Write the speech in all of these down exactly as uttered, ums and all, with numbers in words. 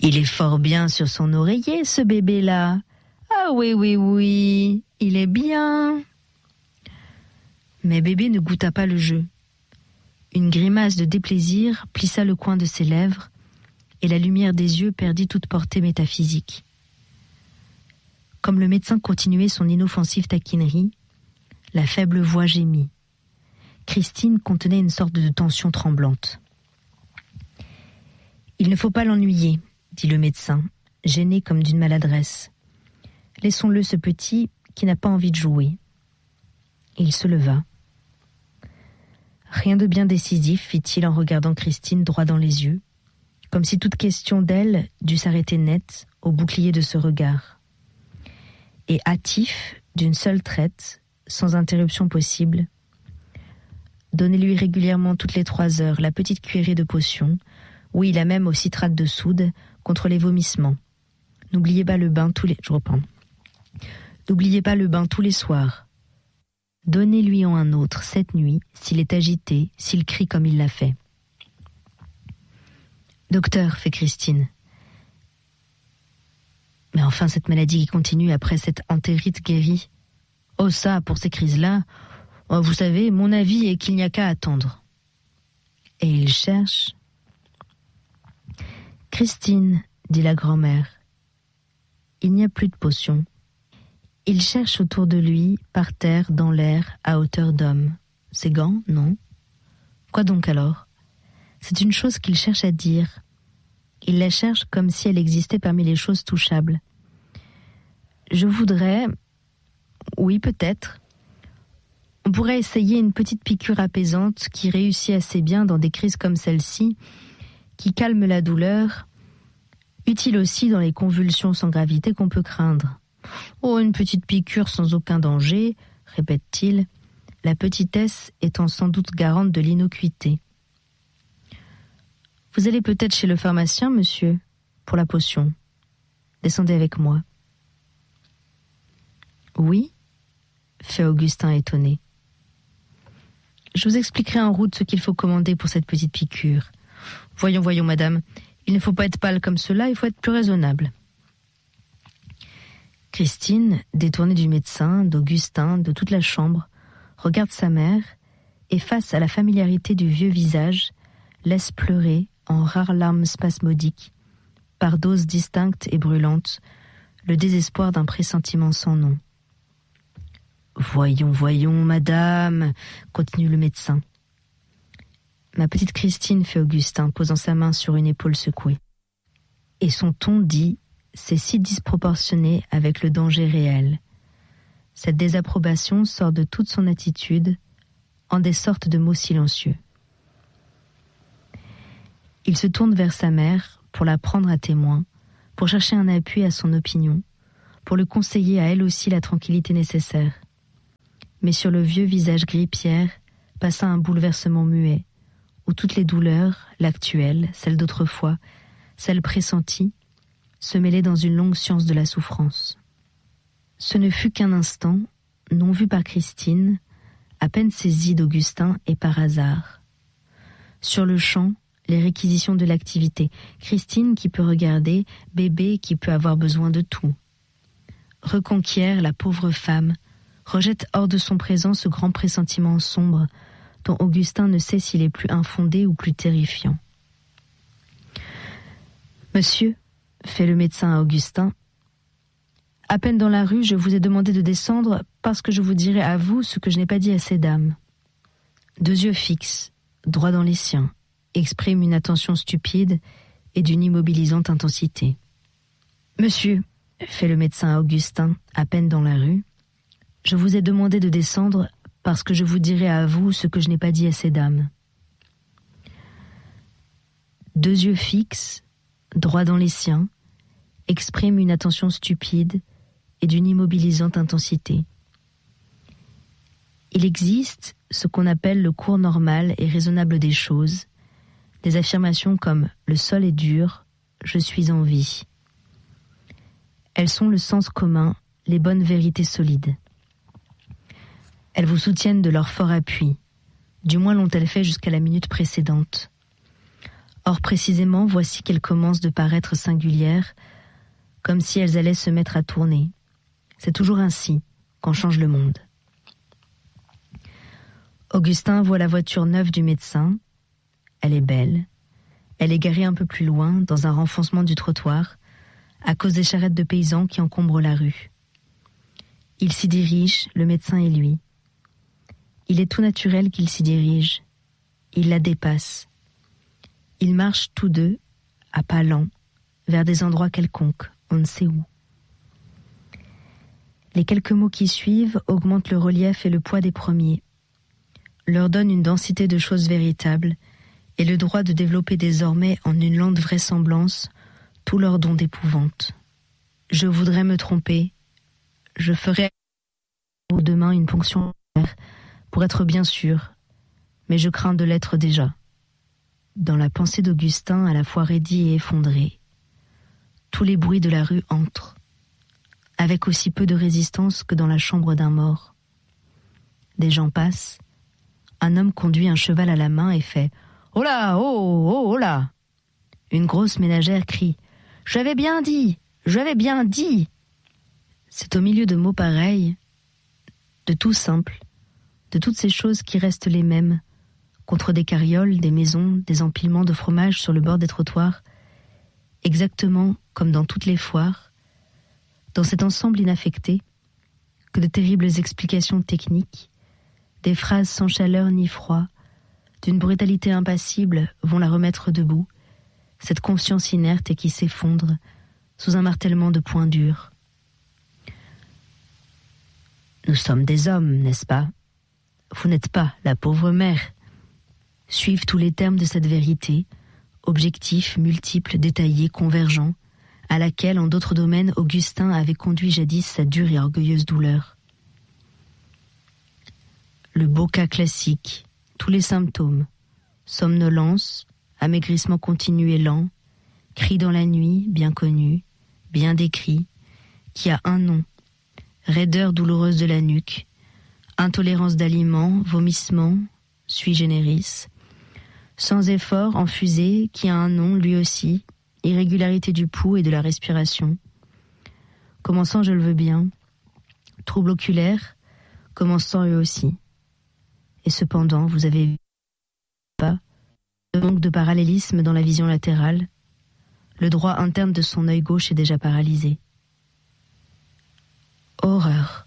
Il est fort bien sur son oreiller, ce bébé-là. Ah oui, oui, oui, il est bien. Mais bébé ne goûta pas le jeu. Une grimace de déplaisir plissa le coin de ses lèvres et la lumière des yeux perdit toute portée métaphysique. Comme le médecin continuait son inoffensive taquinerie, la faible voix gémit. Christine contenait une sorte de tension tremblante. « Il ne faut pas l'ennuyer, » dit le médecin, gêné comme d'une maladresse. « Laissons-le, ce petit qui n'a pas envie de jouer. » Et il se leva. « Rien de bien décisif, fit-il en regardant Christine droit dans les yeux, comme si toute question d'elle dût s'arrêter net au bouclier de ce regard. Et hâtif, d'une seule traite, sans interruption possible, donnez-lui régulièrement toutes les trois heures la petite cuillerée de potion, oui, la même au citrate de soude, contre les vomissements. N'oubliez pas le bain tous les... Je reprends. N'oubliez pas le bain tous les soirs. Donnez-lui en un autre cette nuit, s'il est agité, s'il crie comme il l'a fait. Docteur, fait Christine. Mais enfin, cette maladie qui continue après cette entérite guérie. Oh ça, pour ces crises-là, oh, vous savez, mon avis est qu'il n'y a qu'à attendre. Et il cherche... Christine, dit la grand-mère, il n'y a plus de potion. Il cherche autour de lui, par terre, dans l'air, à hauteur d'homme. Ses gants, non? Quoi donc alors? C'est une chose qu'il cherche à dire. Il la cherche comme si elle existait parmi les choses touchables. Je voudrais... Oui, peut-être. On pourrait essayer une petite piqûre apaisante qui réussit assez bien dans des crises comme celle-ci, qui calme la douleur, utile aussi dans les convulsions sans gravité qu'on peut craindre. Oh, une petite piqûre sans aucun danger, répète-t-il, la petitesse étant sans doute garante de l'innocuité. Vous allez peut-être chez le pharmacien, monsieur, pour la potion. Descendez avec moi. Oui, fait Augustin étonné. Je vous expliquerai en route ce qu'il faut commander pour cette petite piqûre. Voyons, voyons, madame, il ne faut pas être pâle comme cela, il faut être plus raisonnable. Christine, détournée du médecin, d'Augustin, de toute la chambre, regarde sa mère et, face à la familiarité du vieux visage, laisse pleurer, en rares larmes spasmodiques, par doses distinctes et brûlantes, le désespoir d'un pressentiment sans nom. « Voyons, voyons, madame, » continue le médecin. « Ma petite Christine, fait Augustin, posant sa main sur une épaule secouée. Et son ton dit, c'est si disproportionné avec le danger réel. Cette désapprobation sort de toute son attitude, en des sortes de mots silencieux. Il se tourne vers sa mère pour la prendre à témoin, pour chercher un appui à son opinion, pour le conseiller à elle aussi la tranquillité nécessaire. Mais sur le vieux visage gris-pierre passa un bouleversement muet, où toutes les douleurs, l'actuelle, celle d'autrefois, celle pressentie, se mêlaient dans une longue science de la souffrance. Ce ne fut qu'un instant, non vu par Christine, à peine saisi d'Augustin et par hasard. Sur le champ, les réquisitions de l'activité. Christine qui peut regarder, bébé qui peut avoir besoin de tout. Reconquiert la pauvre femme, rejette hors de son présent ce grand pressentiment sombre dont Augustin ne sait s'il est plus infondé ou plus terrifiant. « Monsieur, fait le médecin à Augustin, à peine dans la rue, je vous ai demandé de descendre parce que je vous dirai à vous ce que je n'ai pas dit à ces dames. » Deux yeux fixes, droits dans les siens, expriment une attention stupide et d'une immobilisante intensité. « Monsieur, fait le médecin à Augustin, à peine dans la rue, je vous ai demandé de descendre parce que je vous dirai à vous ce que je n'ai pas dit à ces dames. » Deux yeux fixes, droits dans les siens, expriment une attention stupide et d'une immobilisante intensité. Il existe ce qu'on appelle le cours normal et raisonnable des choses, des affirmations comme « le sol est dur, je suis en vie ». Elles sont le sens commun, les bonnes vérités solides. Elles vous soutiennent de leur fort appui, du moins l'ont-elles fait jusqu'à la minute précédente. Or précisément, voici qu'elles commencent de paraître singulières, comme si elles allaient se mettre à tourner. C'est toujours ainsi qu'on change le monde. Augustin voit la voiture neuve du médecin. Elle est belle. Elle est garée un peu plus loin, dans un renfoncement du trottoir, à cause des charrettes de paysans qui encombrent la rue. Il s'y dirige, le médecin et lui. Il est tout naturel qu'il s'y dirige. Il la dépasse. Ils marchent tous deux, à pas lents, vers des endroits quelconques, on ne sait où. Les quelques mots qui suivent augmentent le relief et le poids des premiers, leur donnent une densité de choses véritables et le droit de développer désormais en une lente vraisemblance tout leur don d'épouvante. Je voudrais me tromper, je ferai demain une ponction pour être bien sûr, mais je crains de l'être déjà. Dans la pensée d'Augustin à la fois raidie et effondrée, tous les bruits de la rue entrent, avec aussi peu de résistance que dans la chambre d'un mort. Des gens passent, un homme conduit un cheval à la main et fait « Oh là, oh, oh, oh là !» Une grosse ménagère crie « J'avais bien dit, j'avais bien dit !» C'est au milieu de mots pareils, de tout simple, de toutes ces choses qui restent les mêmes, contre des carrioles, des maisons, des empilements de fromage sur le bord des trottoirs, exactement comme dans toutes les foires, dans cet ensemble inaffecté, que de terribles explications techniques, des phrases sans chaleur ni froid, d'une brutalité impassible vont la remettre debout, cette conscience inerte et qui s'effondre sous un martèlement de poings durs. Nous sommes des hommes, n'est-ce pas ? Vous n'êtes pas la pauvre mère. Suivent tous les termes de cette vérité, objectifs, multiples, détaillés, convergents, à laquelle, en d'autres domaines, Augustin avait conduit jadis sa dure et orgueilleuse douleur. Le beau cas classique, tous les symptômes, somnolence, amaigrissement continu et lent, cri dans la nuit, bien connu, bien décrit, qui a un nom, raideur douloureuse de la nuque, intolérance d'aliments, vomissement, sui generis, sans effort, en fusée, qui a un nom lui aussi, irrégularité du pouls et de la respiration. Commençant, je le veux bien, trouble oculaire, commençant eux aussi. Et cependant, vous avez vu pas le manque de parallélisme dans la vision latérale, le droit interne de son œil gauche est déjà paralysé. Horreur.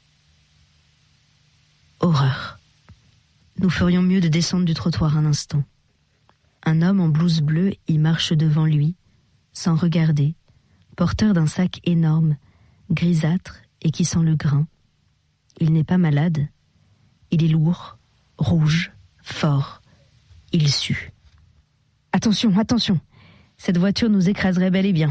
Horreur. Nous ferions mieux de descendre du trottoir un instant. Un homme en blouse bleue y marche devant lui, sans regarder, porteur d'un sac énorme, grisâtre et qui sent le grain. Il n'est pas malade. Il est lourd, rouge, fort. Il sue. Attention, attention, cette voiture nous écraserait bel et bien.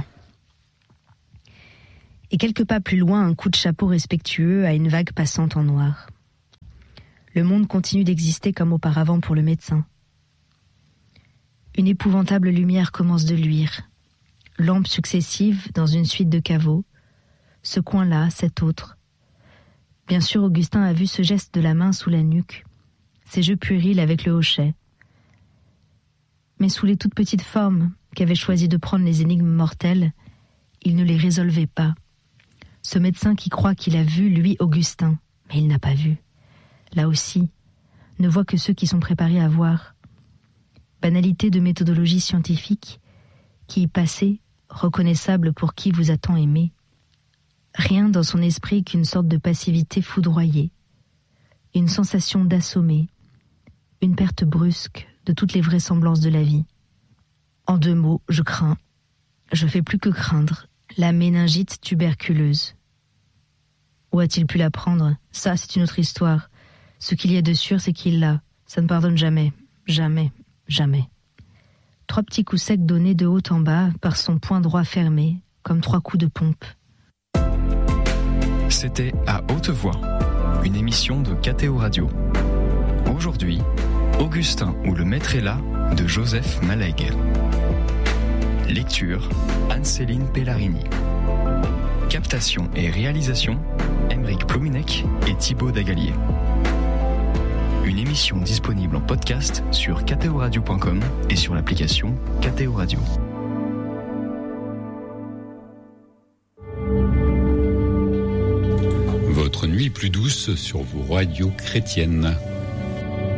Et quelques pas plus loin, un coup de chapeau respectueux à une vague passante en noir. Le monde continue d'exister comme auparavant pour le médecin. Une épouvantable lumière commence de luire. Lampes successives dans une suite de caveaux. Ce coin-là, cet autre. Bien sûr, Augustin a vu ce geste de la main sous la nuque, ces jeux puérils avec le hochet. Mais sous les toutes petites formes qu'avaient choisi de prendre les énigmes mortelles, il ne les résolvait pas. Ce médecin qui croit qu'il a vu, lui, Augustin, mais il n'a pas vu. Là aussi, ne voit que ceux qui sont préparés à voir. Banalité de méthodologie scientifique, qui y passait, reconnaissable pour qui vous a tant aimé. Rien dans son esprit qu'une sorte de passivité foudroyée, une sensation d'assommé, une perte brusque de toutes les vraisemblances de la vie. En deux mots, je crains, je fais plus que craindre, la méningite tuberculeuse. Où a-t-il pu la prendre ? Ça, c'est une autre histoire. Ce qu'il y a de sûr, c'est qu'il l'a. Ça ne pardonne jamais, jamais, jamais. Trois petits coups secs donnés de haut en bas par son poing droit fermé, comme trois coups de pompe. C'était À Haute Voix, une émission de K T O Radio. Aujourd'hui, Augustin ou le maître est là de Joseph Malegue. Lecture, Anne-Céline Pellarini. Captation et réalisation, Aymeric Plominec et Thibaut Dagalier. Une émission disponible en podcast sur catéoradio point com et sur l'application Catéo Radio. Votre nuit plus douce sur vos radios chrétiennes.